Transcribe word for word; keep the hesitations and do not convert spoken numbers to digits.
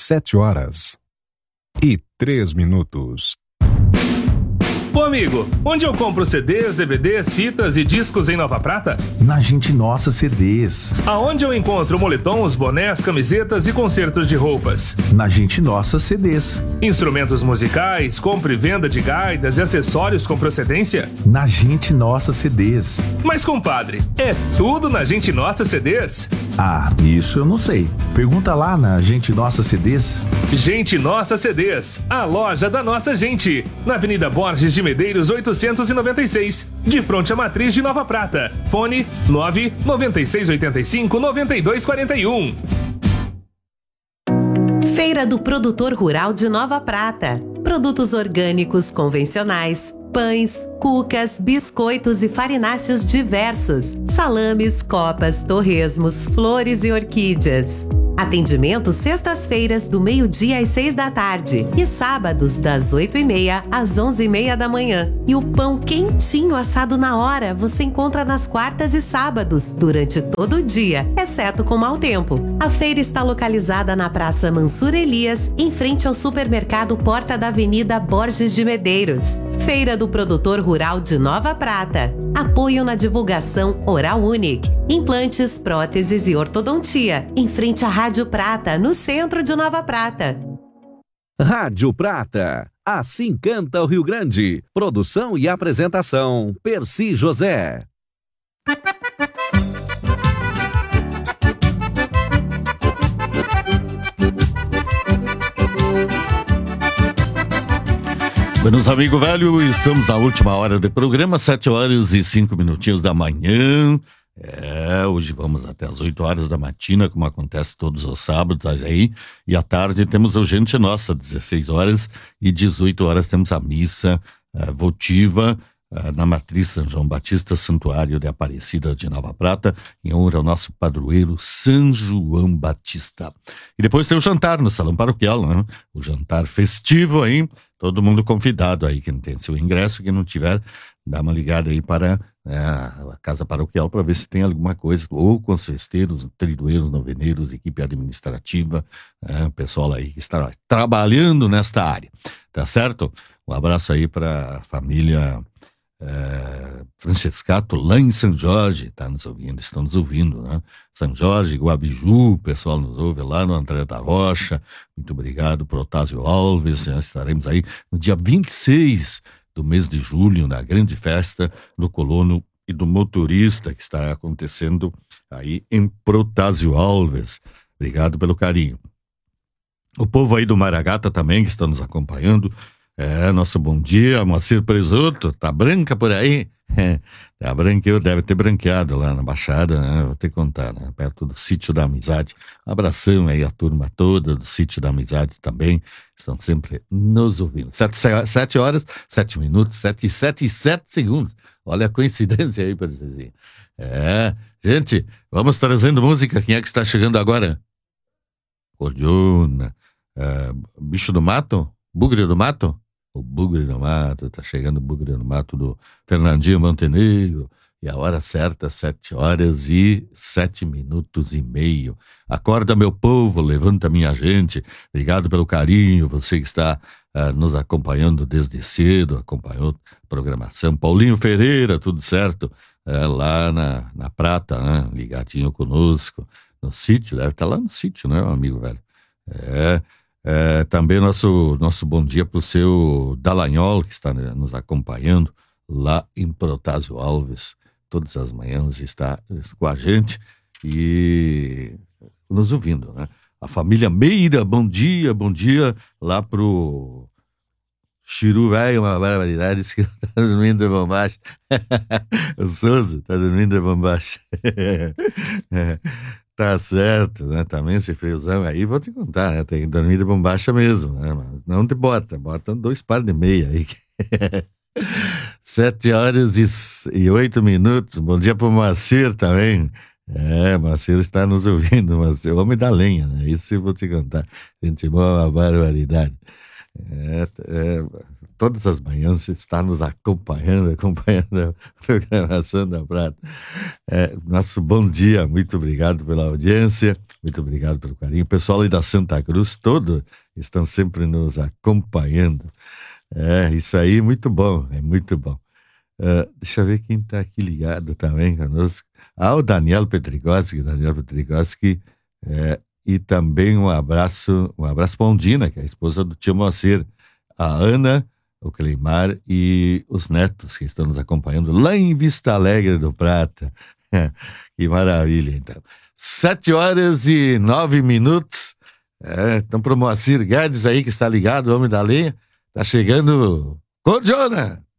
sete horas e três minutos. Ô amigo, onde eu compro C Ds, D V Ds, fitas e discos em Nova Prata? Na Gente Nossa C Ds. Aonde eu encontro moletons, bonés, camisetas e concertos de roupas? Na Gente Nossa C Ds. Instrumentos musicais, compra e venda de gaitas e acessórios com procedência? Na Gente Nossa C Ds. Mas compadre, é tudo na Gente Nossa C Ds? Ah, isso eu não sei. Pergunta lá na Gente Nossa C Ds. Gente Nossa C Ds, a loja da nossa gente. Na Avenida Borges de Medeiros oitocentos e noventa e seis, de frente à Matriz de Nova Prata. Fone nove nove seis oito cinco nove dois quatro um. Feira do Produtor Rural de Nova Prata. Produtos orgânicos convencionais, pães, cucas, biscoitos e farináceos diversos, salames, copas, torresmos, flores e orquídeas. Atendimento sextas-feiras do meio-dia às seis da tarde e sábados das oito e meia às onze e meia da manhã. E o pão quentinho assado na hora você encontra nas quartas e sábados durante todo o dia, exceto com mau tempo. A feira está localizada na Praça Mansur Elias, em frente ao supermercado Porta da Avenida Borges de Medeiros. Feira do Produtor Rural de Nova Prata. Apoio na divulgação Oral Unique, implantes, próteses e ortodontia, em frente à Rádio Prata, no centro de Nova Prata. Rádio Prata, assim canta o Rio Grande. Produção e apresentação, Percy José. Buenos amigos velho, estamos na última hora do programa, sete horas e cinco minutinhos da manhã. É, hoje vamos até as oito horas da matina, como acontece todos os sábados aí. E à tarde temos o Gente Nossa, dezesseis horas e dezoito horas temos a missa uh, votiva uh, na Matriz São João Batista, Santuário de Aparecida de Nova Prata, em honra ao nosso padroeiro São João Batista. E depois tem o jantar no Salão Paroquial, né? O jantar festivo aí. Todo mundo convidado aí, que não tem seu ingresso, que não tiver, dá uma ligada aí para é, a Casa Paroquial para ver se tem alguma coisa, ou com cesteiros, tridueiros, noveneiros, equipe administrativa, é, pessoal aí que está trabalhando nesta área, tá certo? Um abraço aí para a família é, Francescato, lá em São Jorge, tá nos ouvindo, estão nos ouvindo, né? São Jorge, Guabiju, o pessoal nos ouve lá no André da Rocha. Muito obrigado, Protásio Alves. Nós estaremos aí no dia vinte e seis do mês de julho, na grande festa do colono e do motorista que estará acontecendo aí em Protásio Alves. Obrigado pelo carinho. O povo aí do Maragata também que está nos acompanhando. É, nosso bom dia, Moacir Presoto. Tá branca por aí? É, tá branqueou, deve ter branqueado lá na Baixada, né? Vou ter que contar, né? Perto do Sítio da Amizade. Um abração aí a turma toda do Sítio da Amizade também. Estão sempre nos ouvindo. Sete, sete horas, sete minutos, sete, sete e sete segundos. Olha a coincidência aí, Percezinho. É, gente, vamos trazendo música. Quem é que está chegando agora? Cordiona, é, Bicho do Mato? Bugre do Mato? O Bugre do Mato, tá chegando o Bugre do Mato do Fernandinho Montenegro. E a hora certa, sete horas e sete minutos e meio. Acorda, meu povo, levanta minha gente. Obrigado pelo carinho, você que está uh, nos acompanhando desde cedo, acompanhou a programação. Paulinho Ferreira, tudo certo? Uh, lá na, na Prata, né? Ligadinho conosco. No sítio, deve estar lá no sítio, né, meu amigo velho? É... É, também nosso, nosso bom dia para o seu Dallagnol, que está nos acompanhando lá em Protásio Alves, todas as manhãs está com a gente e nos ouvindo, né? A família Meira, bom dia, bom dia lá pro Chiru velho, uma barbaridade, que tá dormindo de bombacha. O Souza tá dormindo de bombacha. Tá certo, né? Também esse friozão aí, vou te contar, né? Tem que dormir de bombacha mesmo, né? Mas não te bota, bota dois pares de meia aí. Sete horas e, e oito minutos. Bom dia pro Moacir também. É, Moacir está nos ouvindo, Moacir, o homem da lenha, né? Isso eu vou te contar. Gente boa, uma barbaridade. É, é, todas as manhãs você está nos acompanhando, acompanhando a programação da Prata. É, nosso bom dia, muito obrigado pela audiência, muito obrigado pelo carinho. O pessoal aí da Santa Cruz todo estão sempre nos acompanhando. É, isso aí, muito bom, é muito bom. Uh, deixa eu ver quem está aqui ligado também conosco. Ah, o Daniel Petrigoski, Daniel Petrigoski, é, e também um abraço, um abraço para a Ondina, que é a esposa do tio Moacir, a Ana, o Cleimar e os netos que estão nos acompanhando lá em Vista Alegre do Prata. Que maravilha, então. Sete horas e nove minutos. É, então, para o Moacir Guedes aí, que está ligado, o homem da lenha, está chegando Cordiona.